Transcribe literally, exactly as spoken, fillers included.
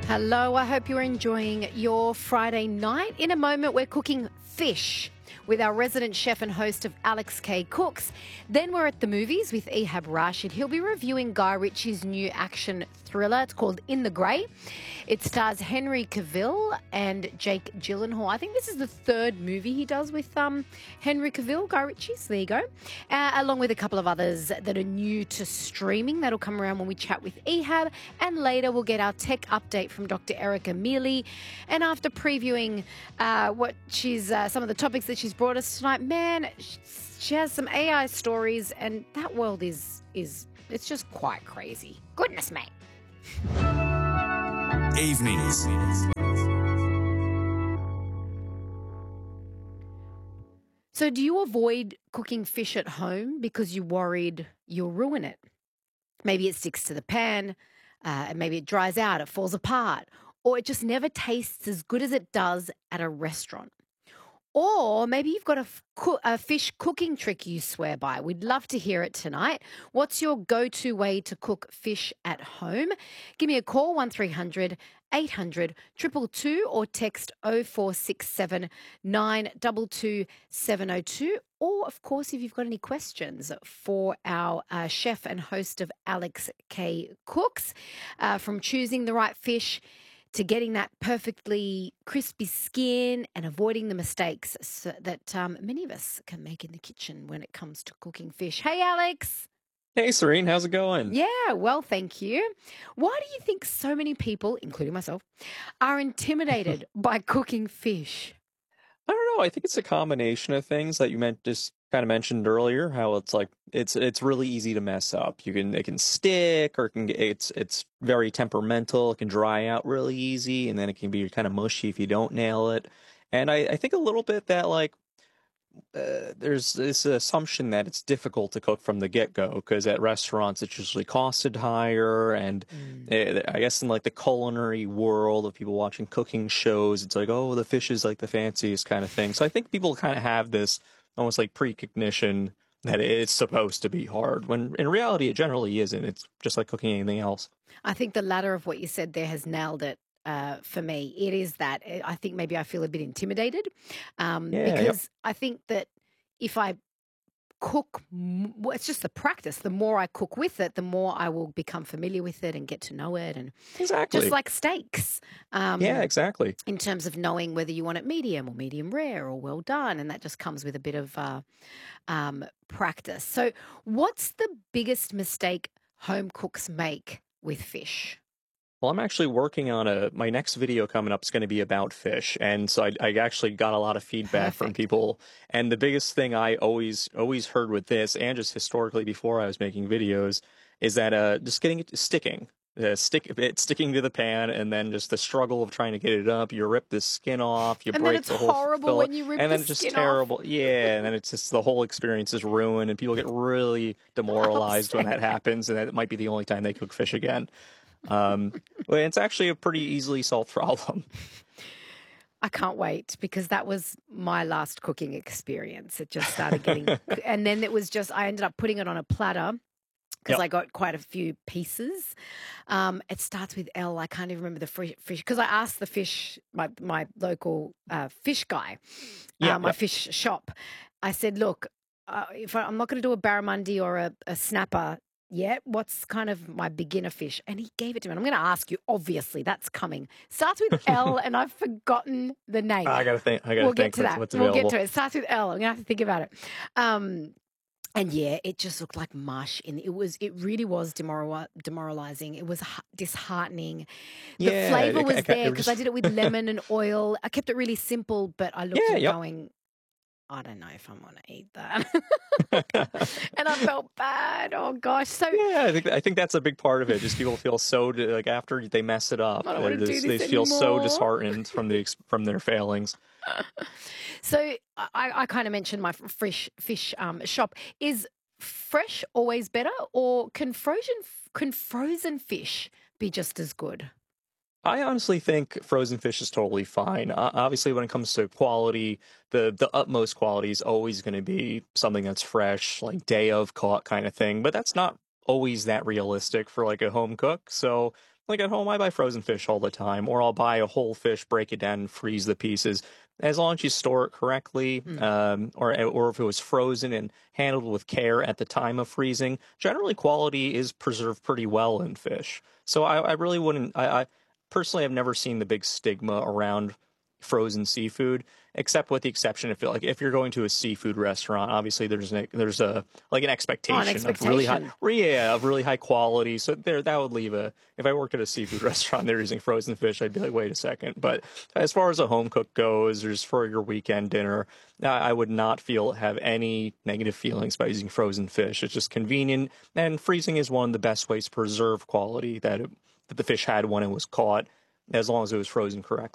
Hello, I hope you're enjoying your Friday night. In a moment, we're cooking fish with our resident chef and host of Alex K Cooks. Then we're at the movies with Ehab Rashid. He'll be reviewing Guy Ritchie's new action thriller. It's called In the Grey. It stars Henry Cavill and Jake Gyllenhaal. I think this is the third movie he does with um, Henry Cavill, Guy Ritchie. So there you go. Uh, along with a couple of others that are new to streaming. That'll come around when we chat with Ehab. And later we'll get our tech update from Doctor Erica Mealy. And after previewing uh, what she's uh, some of the topics that she's brought us tonight, man, she has some A I stories, and that world is is it's just quite crazy. Goodness me. Evenings. So do you avoid cooking fish at home because you're worried you'll ruin it? Maybe it sticks to the pan, uh, and maybe it dries out, it falls apart, or it just never tastes as good as it does at a restaurant. Or maybe you've got a, f- coo- a fish cooking trick you swear by. We'd love to hear it tonight. What's your go-to way to cook fish at home? Give me a call, one three hundred eight hundred two two two, or text oh four six seven nine two two seven oh two. Or, of course, if you've got any questions for our uh, chef and host of Alex K Cooks, uh, from choosing the right fish to getting that perfectly crispy skin and avoiding the mistakes so that um, many of us can make in the kitchen when it comes to cooking fish. Hey, Alex. Hey, Serene, how's it going? Yeah, well, thank you. Why do you think so many people, including myself, are intimidated by cooking fish? I don't know. I think it's a combination of things that you meant just kind of mentioned earlier. How it's like it's it's really easy to mess up. You can it can stick, or it can get, it's it's very temperamental. It can dry out really easy, and then it can be kind of mushy if you don't nail it. And I, I think a little bit that like uh, there's this assumption that it's difficult to cook from the get-go because at restaurants it's usually costed higher, and Mm. it, I guess in like the culinary world of people watching cooking shows, it's like, oh, the fish is like the fanciest kind of thing. So I think people kind of have this almost like precognition that it's supposed to be hard, when in reality it generally isn't. It's just like cooking anything else. I think the latter of what you said there has nailed it. Uh, for me, it is that eh, I think maybe I feel a bit intimidated, um, Yeah, yep. because I think that if I cook, m- well, it's just the practice. The more I cook with it, the more I will become familiar with it and get to know it. And Exactly. just like steaks, um, Yeah, exactly. in terms of knowing whether you want it medium or medium rare or well done. And that just comes with a bit of uh, um, practice. So, what's the biggest mistake home cooks make with fish? Well, I'm actually working on a my next video coming up is going to be about fish, and so I, I actually got a lot of feedback from Perfect. people. And the biggest thing I always always heard with this, and just historically before I was making videos, is that uh just getting it sticking, uh, stick it sticking to the pan, and then just the struggle of trying to get it up. You rip the skin off, you And then break it's the whole horrible fillet, when you rip and the then it's just skin off. terrible. Yeah, and then it's just the whole experience is ruined, and people get really demoralized when that Upset. happens, and that might be the only time they cook fish again. Um, well, it's actually a pretty easily solved problem. I can't wait because that was my last cooking experience. It just started getting, and then it was just, I ended up putting it on a platter because Yep. I got quite a few pieces. Um, it starts with L. I can't even remember the fish because I asked the fish, my, my local uh, fish guy, Yeah, uh, my yeah. fish shop. I said, look, uh, if I, I'm not going to do a barramundi or a, a snapper yet, what's kind of my beginner fish? And he gave it to me. And I'm going to ask you, obviously, that's coming. Starts with L, and I've forgotten the name. I gotta think. I gotta We'll get think to what's, that. what's We'll available. get to it. It starts with L. I'm going to have to think about it. Um, and yeah, it just looked like mush. And it was, it really was demoral, demoralizing. It was h- disheartening. The Yeah, flavor it, was it, there it because I just did it with lemon and oil. I kept it really simple, but I looked yeah, at it yep. going, I don't know if I'm going to eat that. And I felt bad. Oh, gosh. So Yeah, I think I think that's a big part of it. Just people feel so like after they mess it up, I don't they want to do just, they this feel so anymore. disheartened from the ex- from their failings. So I, I kind of mentioned my f- fresh fish um, shop. Is fresh always better, or can frozen can frozen fish be just as good? I honestly think frozen fish is totally fine. Uh, obviously, when it comes to quality, the the utmost quality is always going to be something that's fresh, like day of caught kind of thing. But that's not always that realistic for like a home cook. So Like at home, I buy frozen fish all the time, or I'll buy a whole fish, break it down, and freeze the pieces. As long as you store it correctly, Mm. um, or or if it was frozen and handled with care at the time of freezing, generally quality is preserved pretty well in fish. So I, I really wouldn't. I, I personally have never seen the big stigma around frozen seafood, except with the exception if like if you're going to a seafood restaurant, obviously there's an, there's a like an Oh, an expectation of really high, expectation. yeah, of really high quality. So there, that would leave a. If I worked at a seafood restaurant, they're using frozen fish, I'd be like, wait a second. But as far as a home cook goes, or just for your weekend dinner, I I would not feel have any negative feelings by using frozen fish. It's just convenient, and freezing is one of the best ways to preserve quality that it, that the fish had when it was caught, as long as it was frozen correctly.